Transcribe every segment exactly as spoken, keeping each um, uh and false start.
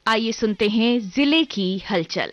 आइए सुनते हैं जिले की हलचल।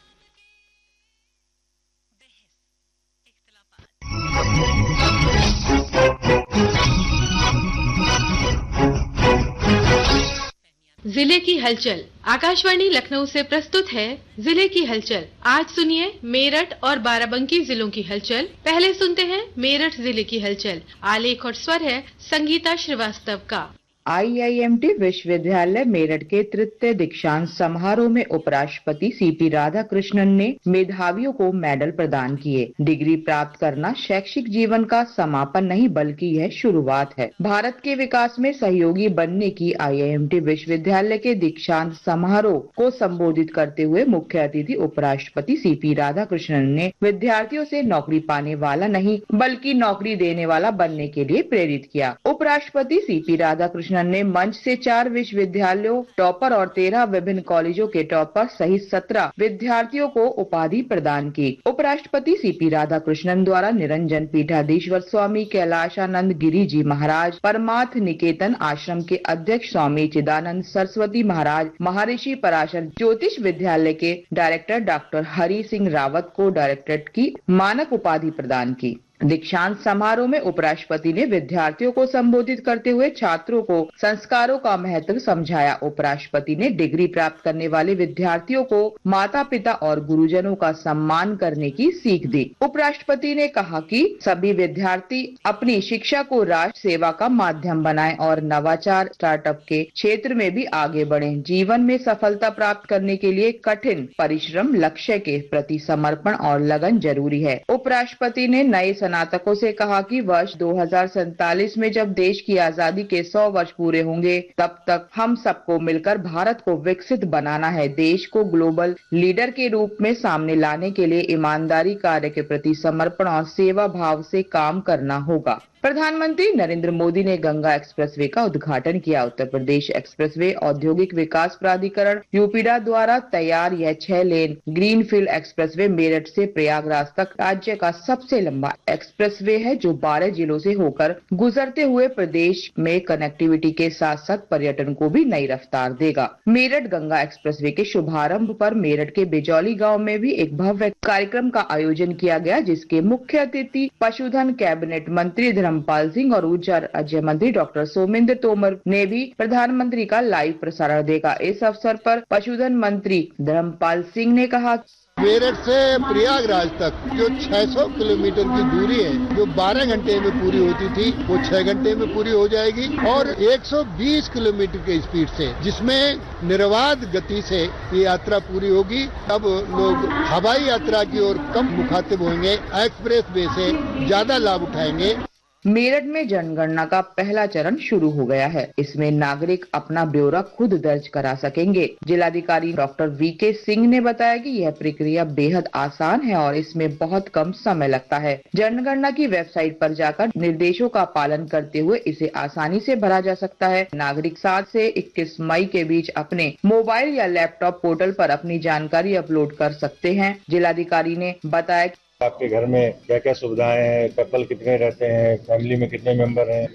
जिले की हलचल आकाशवाणी लखनऊ से प्रस्तुत है। जिले की हलचल आज सुनिए मेरठ और बाराबंकी जिलों की हलचल। पहले सुनते हैं मेरठ जिले की हलचल। आलेख और स्वर है संगीता श्रीवास्तव का। आई आई एम टी विश्वविद्यालय मेरठ के तृतीय दीक्षांत समारोह में उपराष्ट्रपति सी पी राधाकृष्णन ने मेधावियों को मेडल प्रदान किए। डिग्री प्राप्त करना शैक्षिक जीवन का समापन नहीं बल्कि यह शुरुआत है। भारत के विकास में सहयोगी बनने की आई आई एम टी विश्वविद्यालय के दीक्षांत समारोह को संबोधित करते हुए मुख्य अतिथि उपराष्ट्रपति सी पी राधाकृष्णन ने विद्यार्थियों से नौकरी पाने वाला नहीं बल्कि नौकरी देने वाला बनने के लिए प्रेरित किया। उपराष्ट्रपति सी पी राधाकृष्णन ने मंच से चार विश्वविद्यालयों टॉपर और तेरह विभिन्न कॉलेजों के टॉपर सहित सत्रह विद्यार्थियों को उपाधि प्रदान की। उपराष्ट्रपति सी पी राधाकृष्णन द्वारा निरंजन पीठाधीश्वर स्वामी कैलाशानंद गिरी जी महाराज, परमार्थ निकेतन आश्रम के अध्यक्ष स्वामी चिदानंद सरस्वती महाराज, महर्षि पराशर ज्योतिष विद्यालय के डायरेक्टर डॉक्टर हरि सिंह रावत को डायरेक्टरेट की मानक उपाधि प्रदान की। दीक्षांत समारोह में उपराष्ट्रपति ने विद्यार्थियों को संबोधित करते हुए छात्रों को संस्कारों का महत्व समझाया। उपराष्ट्रपति ने डिग्री प्राप्त करने वाले विद्यार्थियों को माता पिता और गुरुजनों का सम्मान करने की सीख दी। उपराष्ट्रपति ने कहा कि सभी विद्यार्थी अपनी शिक्षा को राष्ट्र सेवा का माध्यम बनाएं और नवाचार स्टार्टअप के क्षेत्र में भी आगे बढ़ें। जीवन में सफलता प्राप्त करने के लिए कठिन परिश्रम, लक्ष्य के प्रति समर्पण और लगन जरूरी है। उपराष्ट्रपति ने नए स्नातकों से कहा कि वर्ष दो हजार सैंतालीस में जब देश की आजादी के सौ वर्ष पूरे होंगे तब तक हम सबको मिलकर भारत को विकसित बनाना है। देश को ग्लोबल लीडर के रूप में सामने लाने के लिए ईमानदारी, कार्य के प्रति समर्पण और सेवा भाव से काम करना होगा। प्रधानमंत्री नरेंद्र मोदी ने गंगा एक्सप्रेसवे का उद्घाटन किया। उत्तर प्रदेश एक्सप्रेसवे औद्योगिक विकास प्राधिकरण यूपीडा द्वारा तैयार यह छह लेन ग्रीनफील्ड एक्सप्रेसवे मेरठ से प्रयागराज तक राज्य का सबसे लंबा एक्सप्रेसवे है, जो बारह जिलों से होकर गुजरते हुए प्रदेश में कनेक्टिविटी के साथ साथ पर्यटन को भी नई रफ्तार देगा। मेरठ गंगा एक्सप्रेसवे के शुभारंभ पर मेरठ के बिजौली गाँव में भी एक भव्य कार्यक्रम का आयोजन किया गया, जिसके मुख्य अतिथि पशुधन कैबिनेट मंत्री धर्मपाल सिंह और ऊर्जा राज्य मंत्री डॉक्टर सोमेंद्र तोमर ने भी प्रधानमंत्री का लाइव प्रसारण देखा। इस अवसर पर पशुधन मंत्री धर्मपाल सिंह ने कहा, मेरठ से प्रयागराज तक जो छह सौ किलोमीटर की दूरी है, जो बारह घंटे में पूरी होती थी, वो छह घंटे में पूरी हो जाएगी और एक सौ बीस किलोमीटर की स्पीड से, जिसमें निर्बाध गति से ये यात्रा पूरी होगी। अब लोग हवाई यात्रा की ओर कम मुखातिब होंगे, एक्सप्रेस वे से ज्यादा लाभ उठाएंगे। मेरठ में जनगणना का पहला चरण शुरू हो गया है। इसमें नागरिक अपना ब्यौरा खुद दर्ज करा सकेंगे। जिलाधिकारी डॉक्टर वी के सिंह ने बताया कि यह प्रक्रिया बेहद आसान है और इसमें बहुत कम समय लगता है। जनगणना की वेबसाइट पर जाकर निर्देशों का पालन करते हुए इसे आसानी से भरा जा सकता है। नागरिक सात से इक्कीस मई के बीच अपने मोबाइल या लैपटॉप पोर्टल पर अपनी जानकारी अपलोड कर सकते हैं। जिलाधिकारी ने बताया आपके घर में क्या क्या सुविधाएं हैं, कपल कितने रहते हैं, फैमिली में कितने मेंबर हैं,